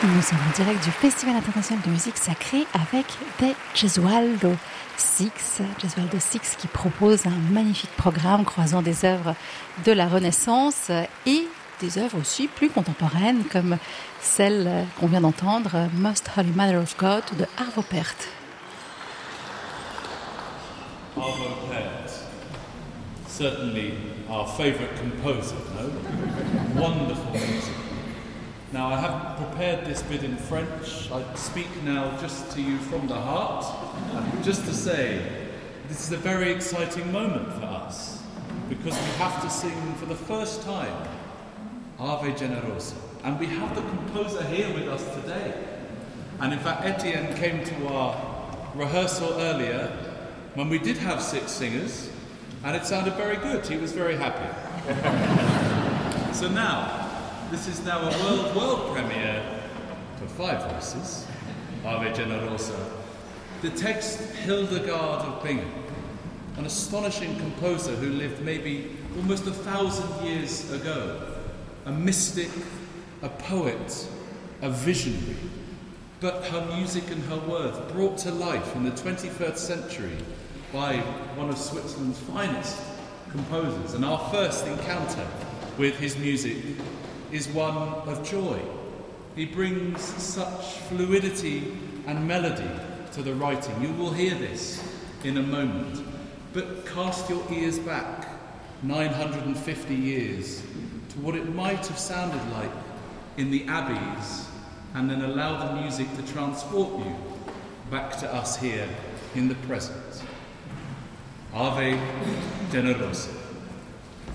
Nous sommes en direct du Festival international de musique sacrée avec des Gesualdo Six qui propose un magnifique programme croisant des œuvres de la Renaissance et des œuvres aussi plus contemporaines comme celle qu'on vient d'entendre, Most Holy Mother of God de Arvo Pärt. Arvo Pärt, certainly our favourite composer, no? Wonderful music. Now I have prepared this bit in French. I speak now just to you from the heart, just to say this is a very exciting moment for us because we have to sing for the first time Ave Generosa, and we have the composer here with us today. And in fact Etienne came to our rehearsal earlier when we did have 6 singers and it sounded very good. He was very happy. So now this is now a world premiere for 5 voices, Ave Generosa. The text, Hildegard of Bingen, an astonishing composer who lived maybe almost 1,000 years ago, a mystic, a poet, a visionary. But her music and her words brought to life in the 21st century by one of Switzerland's finest composers. And our first encounter with his music is one of joy. He brings such fluidity and melody to the writing. You will hear this in a moment. But cast your ears back 950 years to what it might have sounded like in the abbeys, and then allow the music to transport you back to us here in the present. Ave Generosa.